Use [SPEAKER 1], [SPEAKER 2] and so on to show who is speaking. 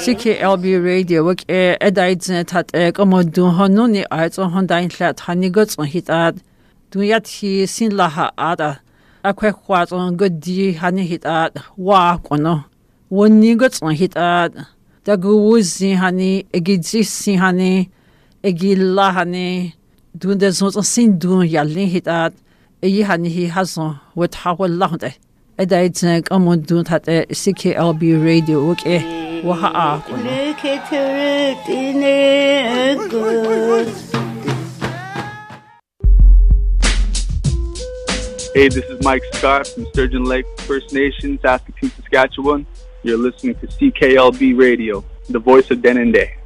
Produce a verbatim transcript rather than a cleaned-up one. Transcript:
[SPEAKER 1] C K L B radio wak e edaidzen tat e komodun honuni aizon hondain hlat hanigots on hitat dunyat hi sin laha ada akwe khwat on godi hani hitat wa kono woni gots on hitat daguzi hani egizisi hani egilla hani dunde zon sin dun yallin hitat e hani hi hazon wat hawal lahde edaidzen komodun tat e C K L B radio wak e Waha.
[SPEAKER 2] Hey, this is Mike Scott from Sturgeon Lake First Nation, Saskatoon, Saskatchewan. You're listening to C K L B Radio, the voice of Denendeh.